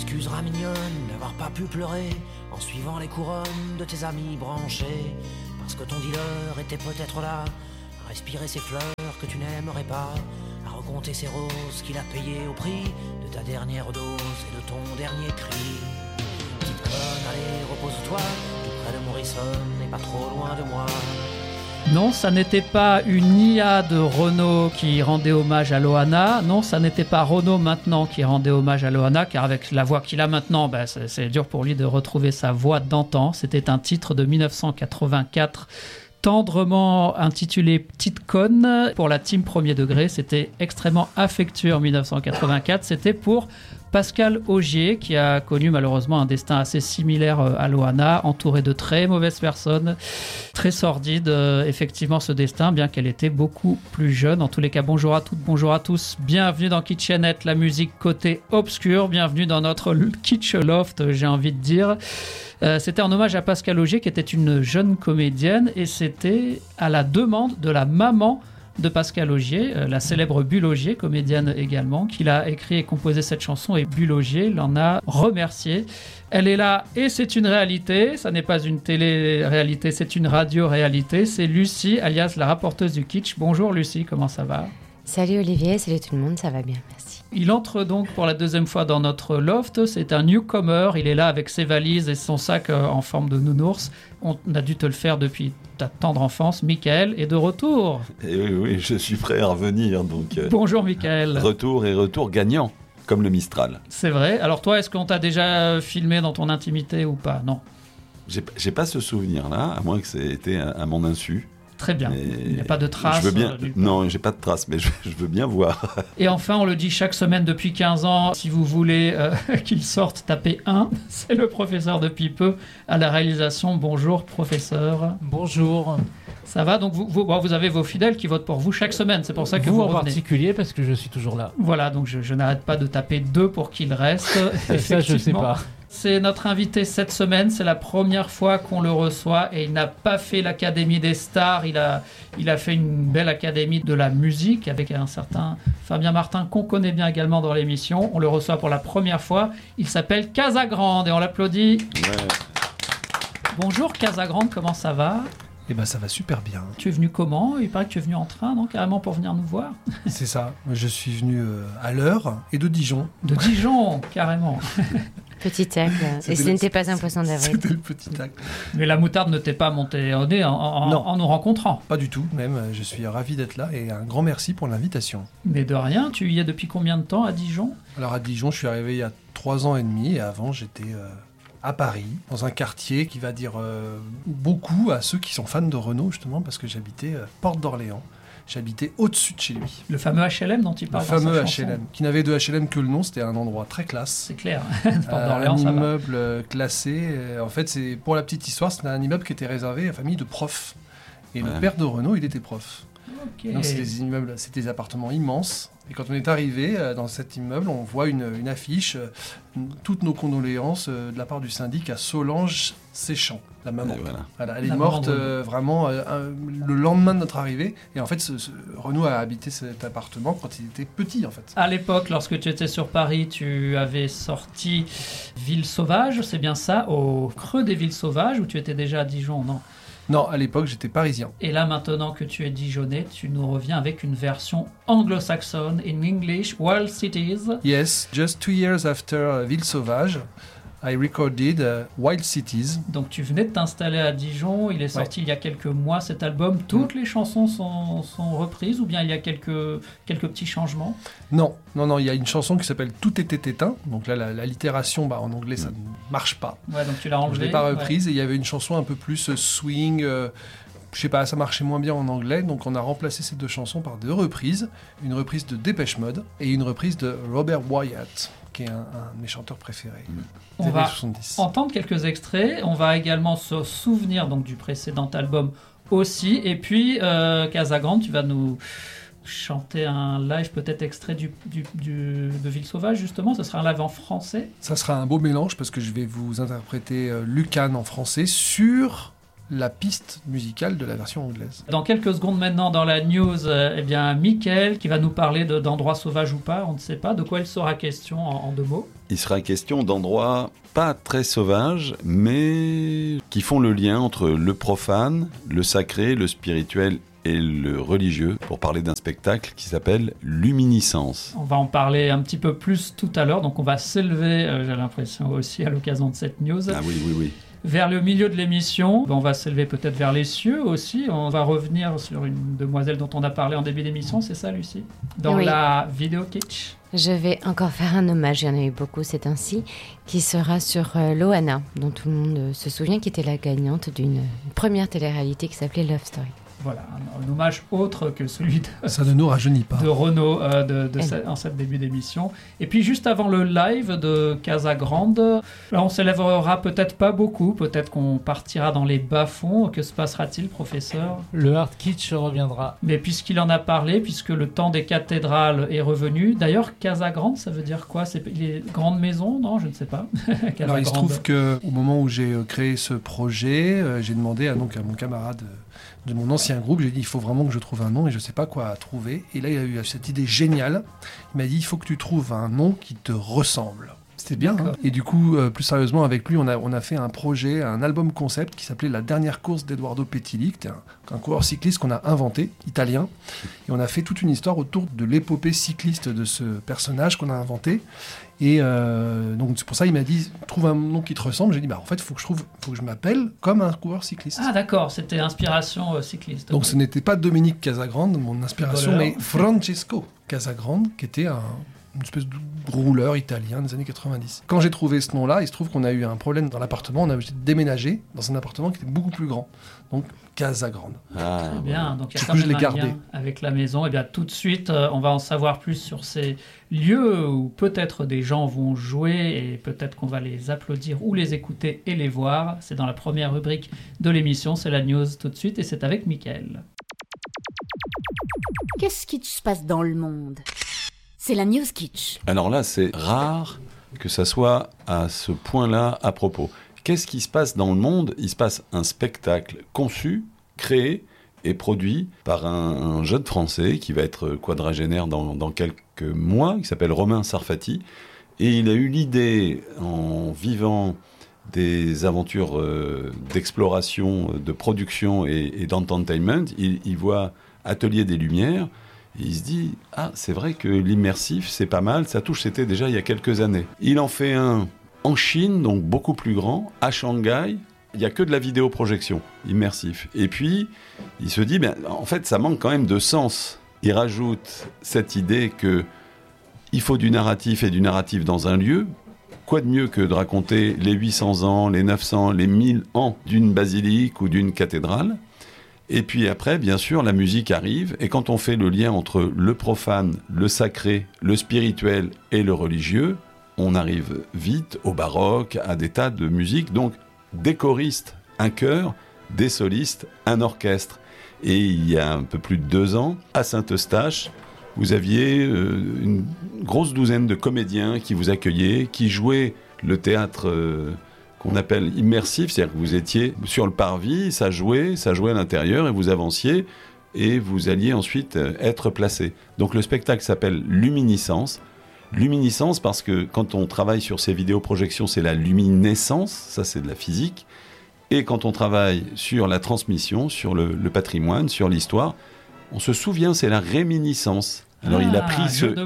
t'excuseras mignonne d'avoir pas pu pleurer en suivant les couronnes de tes amis branchés. Parce que ton dealer était peut-être là, à respirer ces fleurs que tu n'aimerais pas, à recompter ces roses qu'il a payées au prix de ta dernière dose et de ton dernier cri. Petite conne, allez, repose-toi, tout près de Morrison et pas trop loin de moi. Non, ça n'était pas une IA de Renaud qui rendait hommage à Loana. Non, ça n'était pas Renaud maintenant qui rendait hommage à Loana, car avec la voix qu'il a maintenant, c'est dur pour lui de retrouver sa voix d'antan. C'était un titre de 1984, tendrement intitulé Petite conne pour la team premier degré. C'était extrêmement affectueux en 1984. C'était pour Pascal Augier, qui a connu malheureusement un destin assez similaire à Loana, entouré de très mauvaises personnes, très sordide, effectivement, ce destin, bien qu'elle était beaucoup plus jeune. En tous les cas, bonjour à toutes, bonjour à tous, bienvenue dans Kitchenette, la musique côté obscur, bienvenue dans notre Kitsch Loft, j'ai envie de dire. C'était en hommage à Pascal Augier, qui était une jeune comédienne, et c'était à la demande de la maman de Pascal Augier, la célèbre Bulle Augier, comédienne également, qui a écrit et composé cette chanson, et Bulle Augier l'en a remercié. Elle est là et c'est une réalité, ça n'est pas une télé-réalité, c'est une radio-réalité. C'est Lucie, alias la rapporteuse du kitsch. Bonjour Lucie, comment ça va ? Salut Olivier, salut tout le monde, ça va bien, merci. Il entre donc pour la deuxième fois dans notre loft, c'est un newcomer, il est là avec ses valises et son sac en forme de nounours. On a dû te le faire depuis ta tendre enfance. Michael est de retour. Et oui, je suis prêt à revenir. Donc, bonjour Michael. Retour gagnant, comme le Mistral. C'est vrai. Alors toi, est-ce qu'on t'a déjà filmé dans ton intimité ou pas ? Non. J'ai pas ce souvenir-là, à moins que ça ait été à mon insu. Très bien. Mais il n'y a pas de traces. Je veux bien, non, j'ai pas de traces, mais je veux bien voir. Et enfin, on le dit chaque semaine depuis 15 ans, si vous voulez qu'il sorte, tapez 1. C'est le professeur de Pipeux à la réalisation. Bonjour professeur. Bonjour. Ça va, donc vous avez vos fidèles qui votent pour vous chaque semaine, c'est pour ça que vous en revenez. particulier, parce que je suis toujours là. Voilà, donc je n'arrête pas de taper 2 pour qu'il reste. Ça, je sais pas. C'est notre invité cette semaine, c'est la première fois qu'on le reçoit et il n'a pas fait l'Académie des stars, il a fait une belle Académie de la musique avec un certain Fabien Martin qu'on connaît bien également dans l'émission. On le reçoit pour la première fois, il s'appelle Casagrande et on l'applaudit. Ouais. Bonjour Casagrande, comment ça va ? Eh ben ça va super bien. Tu es venu comment ? Il paraît que tu es venu en train, non ? Carrément pour venir nous voir. C'est ça, je suis venu à l'heure et de Dijon. De Dijon, carrément. Petit tacle, et ce n'était pas un poisson d'avril. C'était le petit tacle. Mais la moutarde ne t'est pas montée au nez en nous rencontrant. Pas du tout, même, je suis ravi d'être là et un grand merci pour l'invitation. Mais de rien, tu y es depuis combien de temps à Dijon ? Alors à Dijon, je suis arrivé il y a 3 ans et demi et avant j'étais à Paris, dans un quartier qui va dire beaucoup à ceux qui sont fans de Renaud justement parce que j'habitais Porte d'Orléans. J'habitais au-dessus de chez lui. Le fameux HLM dont il parle. Le fameux HLM, qui n'avait de HLM que le nom, c'était un endroit très classe. C'est clair. Un immeuble classé. En fait, c'est pour la petite histoire, c'était un immeuble qui était réservé à la famille de profs. Et le père de Renaud, il était prof. Okay. Donc c'est des immeubles, c'est des appartements immenses. Et quand on est arrivé dans cet immeuble, on voit une affiche, toutes nos condoléances de la part du syndic à Solange Séchant, la maman. Voilà, elle est morte vraiment le lendemain de notre arrivée. Et en fait, Renaud a habité cet appartement quand il était petit, en fait. À l'époque, lorsque tu étais sur Paris, tu avais sorti Ville Sauvage, c'est bien ça, au creux des Villes Sauvages, où tu étais déjà à Dijon, non ? Non, à l'époque, j'étais parisien. Et là, maintenant que tu es dijonnais, tu nous reviens avec une version anglo-saxonne, in English, Wild Cities. Yes, just 2 years after Ville Sauvage, I recorded Wild Cities. Donc tu venais de t'installer à Dijon, il est sorti il y a quelques mois cet album. Toutes les chansons sont reprises ou bien il y a quelques petits changements ? Non, il y a une chanson qui s'appelle Tout était éteint. Donc là, l'allitération, en anglais, ça ne marche pas. Ouais, donc tu l'as enlevé. Je ne l'ai pas reprise et il y avait une chanson un peu plus swing. Je sais pas, ça marchait moins bien en anglais, donc on a remplacé ces 2 chansons par 2 reprises. Une reprise de Dépêche Mode et une reprise de Robert Wyatt, qui est un de mes chanteurs préférés. On va entendre quelques extraits, on va également se souvenir donc du précédent album aussi, et puis Casagrande, tu vas nous chanter un live peut-être extrait de Ville Sauvage justement, ce sera un live en français ? Ça sera un beau mélange parce que je vais vous interpréter Lucan en français sur la piste musicale de la version anglaise. Dans quelques secondes maintenant dans la news, Mickaël qui va nous parler d'endroits sauvages ou pas, on ne sait pas. De quoi il sera question en 2 mots? Il sera question d'endroits pas très sauvages, mais qui font le lien entre le profane, le sacré, le spirituel et le religieux, pour parler d'un spectacle qui s'appelle Luminiscence. On va en parler un petit peu plus tout à l'heure, donc on va s'élever, j'ai l'impression aussi à l'occasion de cette news. Ah oui. Vers le milieu de l'émission, on va s'élever peut-être vers les cieux aussi. On va revenir sur une demoiselle dont on a parlé en début d'émission, c'est ça Lucie? Dans la vidéo kitsch. Je vais encore faire un hommage, il y en a eu beaucoup ces temps-ci, qui sera sur Loana, dont tout le monde se souvient, qui était la gagnante d'une première télé-réalité qui s'appelait Love Story. Voilà, un hommage autre que celui Ça ne nous rajeunit pas. de Renaud en cette début d'émission. Et puis juste avant le live de Casagrande, là on s'élèvera peut-être pas beaucoup, peut-être qu'on partira dans les bas-fonds. Que se passera-t-il, professeur? Le hard kitsch reviendra. Mais puisqu'il en a parlé, puisque le temps des cathédrales est revenu, d'ailleurs Casagrande, ça veut dire quoi? C'est les grandes maisons? Non, je ne sais pas. Alors il se trouve qu'au moment où j'ai créé ce projet, j'ai demandé à mon camarade de mon ancien groupe, j'ai dit il faut vraiment que je trouve un nom et je ne sais pas quoi trouver. Et là il a eu cette idée géniale, il m'a dit il faut que tu trouves un nom qui te ressemble. C'était bien. Hein. Et du coup, plus sérieusement, avec lui, on a fait un projet, un album concept qui s'appelait La dernière course d'Eduardo Pettilli, qui était un coureur cycliste qu'on a inventé, italien. Et on a fait toute une histoire autour de l'épopée cycliste de ce personnage qu'on a inventé. Et donc c'est pour ça il m'a dit trouve un nom qui te ressemble. J'ai dit en fait faut que je m'appelle comme un coureur cycliste. Ah d'accord, c'était inspiration cycliste. Donc ce n'était pas Dominique Casagrande mon inspiration, mais Francesco Casagrande qui était une espèce de rouleur italien des années 90. Quand j'ai trouvé ce nom-là, il se trouve qu'on a eu un problème dans l'appartement, on a déménagé dans un appartement qui était beaucoup plus grand. Donc Casagrande. Ah, très bien, donc il y a quand même un lien avec la maison. Et bien tout de suite, on va en savoir plus sur ces lieux où peut-être des gens vont jouer et peut-être qu'on va les applaudir ou les écouter et les voir. C'est dans la première rubrique de l'émission, c'est la news tout de suite et c'est avec Mickaël. Qu'est-ce qui se passe dans le monde? C'est la news kitsch. Alors là, c'est rare que ça soit à ce point-là à propos. Qu'est-ce qui se passe dans le monde? Il se passe un spectacle conçu, créé et produit par un jeune Français qui va être quadragénaire dans quelques mois, qui s'appelle Romain Sarfati. Et il a eu l'idée, en vivant des aventures d'exploration, de production et d'entertainment, il voit Atelier des Lumières. Et il se dit, c'est vrai que l'immersif, c'est pas mal, ça touche, c'était déjà il y a quelques années. Il en fait un en Chine, donc beaucoup plus grand, à Shanghai, il n'y a que de la vidéoprojection, immersif. Et puis, il se dit, en fait, ça manque quand même de sens. Il rajoute cette idée qu'il faut du narratif et du narratif dans un lieu. Quoi de mieux que de raconter les 800 ans, les 900, les 1000 ans d'une basilique ou d'une cathédrale? Et puis après, bien sûr, la musique arrive, et quand on fait le lien entre le profane, le sacré, le spirituel et le religieux, on arrive vite au baroque, à des tas de musiques. Donc, des choristes, un chœur, des solistes, un orchestre. Et il y a un peu plus de 2 ans, à Saint-Eustache, vous aviez une grosse douzaine de comédiens qui vous accueillaient, qui jouaient le théâtre qu'on appelle immersif, c'est-à-dire que vous étiez sur le parvis, ça jouait à l'intérieur et vous avanciez et vous alliez ensuite être placé. Donc le spectacle s'appelle Luminiscence. Luminiscence parce que quand on travaille sur ces vidéoprojections, c'est la luminescence, ça c'est de la physique. Et quand on travaille sur la transmission, sur le patrimoine, sur l'histoire, on se souvient, c'est la réminiscence. Alors il a pris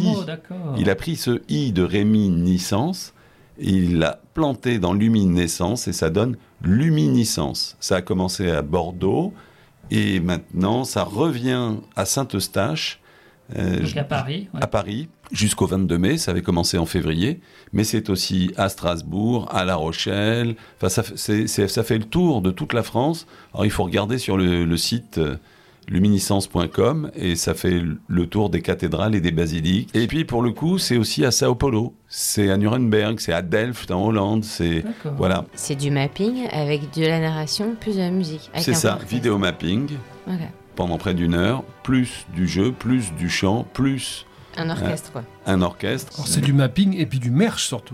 ce I de réminiscence, et il l'a planté dans luminescence et ça donne luminiscence. Ça a commencé à Bordeaux et maintenant ça revient à Saint-Eustache. Donc à Paris. Ouais. À Paris, jusqu'au 22 mai, ça avait commencé en février, mais c'est aussi à Strasbourg, à La Rochelle, enfin, ça fait le tour de toute la France. Alors il faut regarder sur le site luminiscence.com et ça fait le tour des cathédrales et des basiliques. Et puis pour le coup, c'est aussi à Sao Paulo, c'est à Nuremberg, c'est à Delft en Hollande, voilà. C'est du mapping avec de la narration plus de la musique. C'est ça, vidéo mapping. Okay. Pendant près d'1 heure, plus du jeu, plus du chant, plus un orchestre quoi. Un orchestre. Alors, c'est du mapping et puis du merch surtout.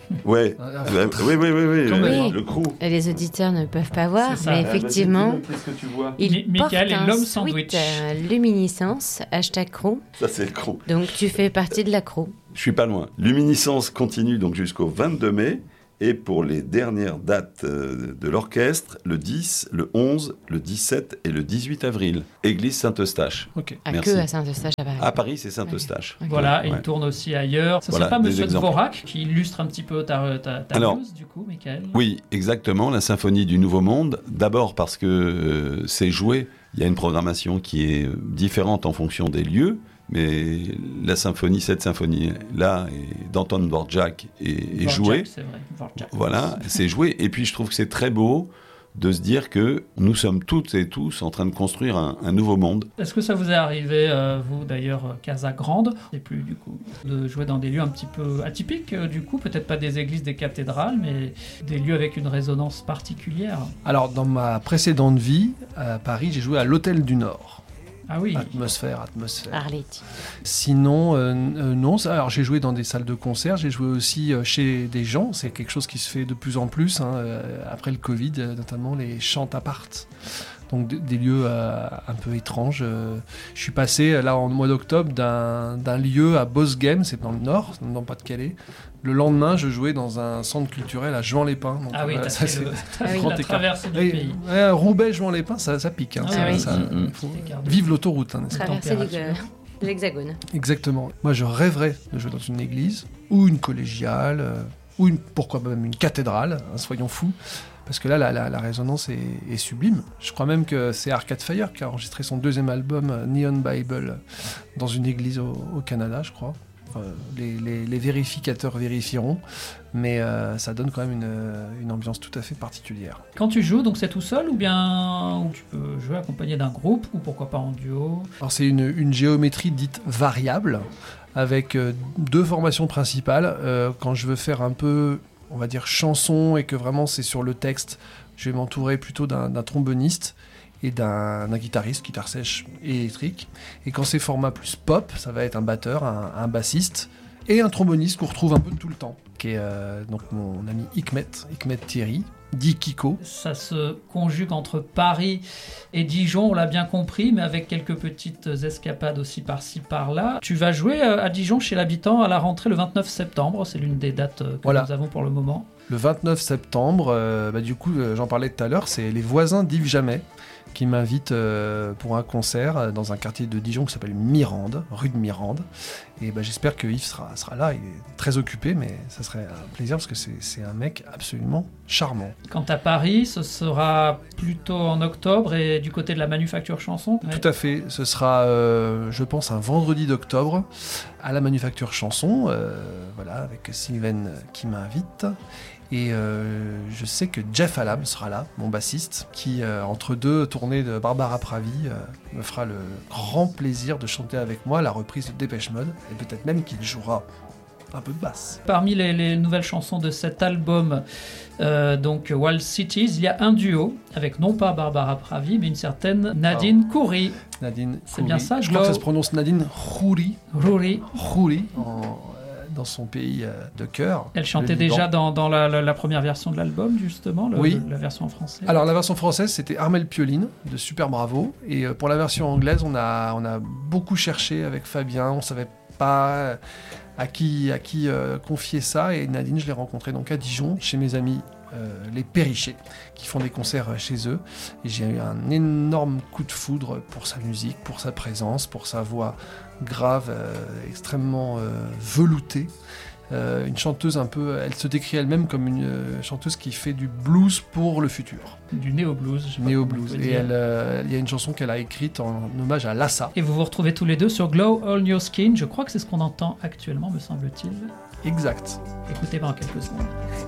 Ouais. Oui, Quand même. le crew. Et les auditeurs ne peuvent pas voir, C'est ça. mais effectivement, Qu'est-ce que tu vois? il porte Michael est un l'homme sweat sandwich. luminescence, #crew. Ça, c'est le crew. Donc tu fais partie de la crew. Je suis pas loin. Luminiscence continue donc jusqu'au 22 mai. Et pour les dernières dates de l'orchestre, le 10, le 11, le 17 et le 18 avril. Église Saint-Eustache. Ok. Merci. Que à Saint-Eustache à Paris. À Paris, c'est Saint-Eustache. Ok. Voilà, et Ouais. il tourne aussi ailleurs. Ce Voilà, serait pas des Monsieur exemples. Dvorak qui illustre un petit peu ta Alors, news, du coup, Michael? Oui, exactement, la Symphonie du Nouveau Monde. D'abord parce que c'est joué, il y a une programmation qui est différente en fonction des lieux, mais la symphonie, cette symphonie-là, d'Anton Dvorak est Dvorak, jouée. c'est vrai, Dvorak. Voilà, c'est joué. Et puis je trouve que c'est très beau de se dire que nous sommes toutes et tous en train de construire un nouveau monde. Est-ce que ça vous est arrivé, vous d'ailleurs, Casa Grande, et plus du coup, de jouer dans des lieux un petit peu atypiques, du coup, peut-être pas des églises, des cathédrales, mais des lieux avec une résonance particulière? Alors, dans ma précédente vie, à Paris, j'ai joué à l'Hôtel du Nord. Ah oui, Atmosphère. Arletty. Sinon, non. Alors, j'ai joué dans des salles de concert, j'ai joué aussi chez des gens. C'est quelque chose qui se fait de plus en plus, hein, après le Covid, notamment les chants appart. Donc des lieux un peu étranges. Je suis passé là en mois d'octobre d'un lieu à Bosghem, c'est dans le nord, dans le Pas-de-Calais. Le lendemain, je jouais dans un centre culturel à Juan-les-Pins. Donc, ah oui, voilà, t'as ça, fait c'est un grand la écart. traversée du Et, pays. Roubaix, Juan-les-Pins, ça pique. Hein, Ah ça- oui. ça- Mm. faut Écart. vive l'autoroute. Hein, n'est-ce pas Traversée température. de l'Hexagone. Exactement. Moi, je rêverais de jouer dans une église ou une collégiale ou pourquoi même une cathédrale. Hein, soyons fous. Parce que là, la résonance est sublime. Je crois même que c'est Arcade Fire qui a enregistré son deuxième album, Neon Bible, dans une église au Canada, je crois. Enfin, les vérificateurs vérifieront, mais ça donne quand même une ambiance tout à fait particulière. Quand tu joues, donc c'est tout seul ou bien ou tu peux jouer accompagné d'un groupe ou pourquoi pas en duo? Alors c'est une géométrie dite variable, avec deux formations principales. Quand je veux faire un peu, on va dire, chanson et que vraiment c'est sur le texte, je vais m'entourer plutôt d'un tromboniste et d'un guitariste, guitare sèche et électrique. Et quand c'est format plus pop, ça va être un batteur, un bassiste et un tromboniste qu'on retrouve un peu tout le temps, qui est donc mon ami Hikmet Thierry, dit Kiko. Ça se conjugue entre Paris et Dijon, on l'a bien compris, mais avec quelques petites escapades aussi par-ci par-là. Tu vas jouer à Dijon chez l'habitant à la rentrée le 29 septembre, c'est l'une des dates que Voilà. nous avons pour le moment. Le 29 septembre, du coup, j'en parlais tout à l'heure, c'est les voisins d'Yves Jamais qui m'invitent pour un concert dans un quartier de Dijon qui s'appelle Mirande, rue de Mirande. Et j'espère que Yves sera là. Il est très occupé, mais ça serait un plaisir parce que c'est un mec absolument charmant. Quant à Paris, ce sera plutôt en octobre et du côté de la Manufacture Chanson. Ouais. Tout à fait. Ce sera, je pense, un vendredi d'octobre à la Manufacture Chanson, voilà, avec Sylvain qui m'invite. Et je sais que Jeff Hallam sera là, mon bassiste, qui, entre deux tournées de Barbara Pravi, me fera le grand plaisir de chanter avec moi la reprise de Dépêche Mode, et peut-être même qu'il jouera un peu de basse. Parmi les nouvelles chansons de cet album, donc Wild Cities, il y a un duo avec non pas Barbara Pravi, mais une certaine Nadine Khoury. Nadine C'est Khoury. bien ça, Je crois que Glow. ça se prononce Nadine Khoury. Khoury. Khoury, dans son pays de cœur. Elle chantait le Liban. déjà dans la première version de l'album, justement, Oui. la version en français. Alors la version française c'était Armel Pioline de Super Bravo, et pour la version anglaise on a beaucoup cherché avec Fabien, on savait pas à qui confier ça, et Nadine je l'ai rencontrée donc à Dijon chez mes amis les Perrichet qui font des concerts chez eux, et j'ai eu un énorme coup de foudre pour sa musique, pour sa présence, pour sa voix grave, extrêmement veloutée. Une chanteuse un peu, elle se décrit elle-même comme une chanteuse qui fait du blues pour le futur. Du néo-blues. je sais pas Néo comment on blues. peut Et dire. il y a une chanson qu'elle a écrite en hommage à Lassa. Et vous vous retrouvez tous les deux sur Glow All Your Skin. Je crois que c'est ce qu'on entend actuellement, me semble-t-il. Exact. Écoutez pendant quelques secondes.